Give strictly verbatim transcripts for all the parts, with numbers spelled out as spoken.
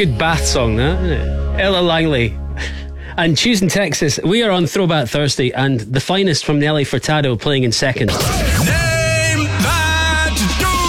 good bath song, that, isn't it? Ella Langley. And Tuesday, Texas, we are on Throwback Thursday, and the finest from Nelly Furtado playing in second. Name that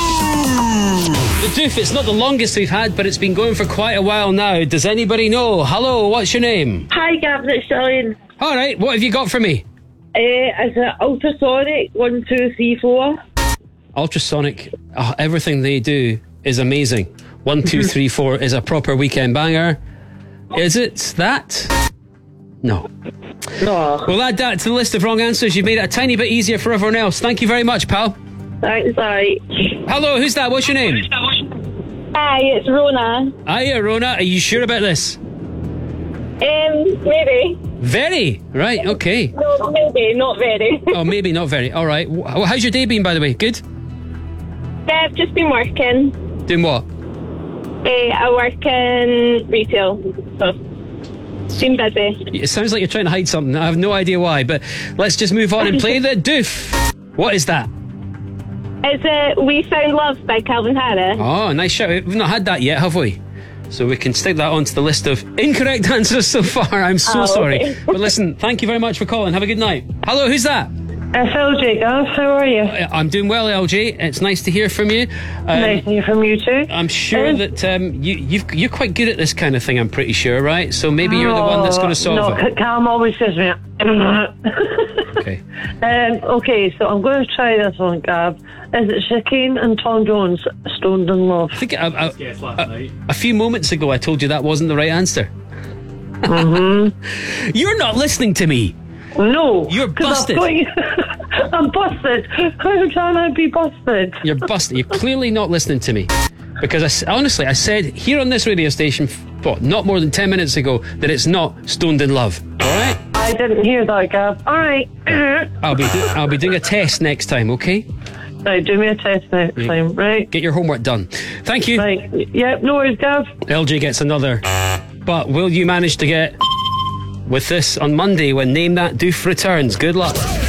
doof! The doof, it's not the longest we've had, but it's been going for quite a while now. Does anybody know? Hello, what's your name? Hi, Gavin, it's Gillian. All right, what have you got for me? Uh, it's an ultrasonic one, two, three, four. Ultrasonic, oh, everything they do is amazing. One, two, three, four is a proper weekend banger. Is it that? No. No. We'll add that to the list of wrong answers. You've made it a tiny bit easier for everyone else. Thank you very much, pal. Thanks, alright. Hello, who's that? What's your name? Hi, it's Rona. Hiya, Rona. Are you sure about this? Um, maybe. Very. Right, okay. No, maybe, not very. Oh, maybe not very. All right. Wh- How's your day been, by the way? Good? I've just been working. Doing what? Uh, I work in retail, so been busy. It sounds like you're trying to hide something. I have no idea why, but let's just move on and play the doof. What is that? It's a We Found Love by Calvin Harris. Oh, nice shout. We've not had that yet, have we? So we can stick that onto the list of incorrect answers so far. I'm so Oh, sorry. okay. But listen, thank you very much for calling. Have a good night. Hello, who's that? It's L J, Gav. How are you? I'm doing well, L J. It's nice to hear from you. Um, Nice to hear from you too. I'm sure Um, that um, you, you've, you're quite good at this kind of thing, I'm pretty sure, right? So maybe you're the one that's going to solve no, it. Cam always says me. Okay. um, okay, so I'm going to try this one, Gav. Is it Shakeen and Tom Jones, Stoned in Love? I think a, a, a, a few moments ago I told you that wasn't the right answer. Mm-hmm. You're not listening to me. No. You're 'cause busted. I'm, going- I'm busted. How can I be busted? You're busted. You're clearly not listening to me. Because I s honestly, I said here on this radio station, f- what, not more than ten minutes ago, that it's not Stoned in Love. All right? I didn't hear that, Gav. All right. I'll be, do- I'll be doing a test next time, okay? Right, do me a test next Yeah. time, right? Get your homework done. Thank you. Right. Yep, no worries, Gav. L J gets another. But will you manage to get with this on Monday when Name That Doof returns? Good luck.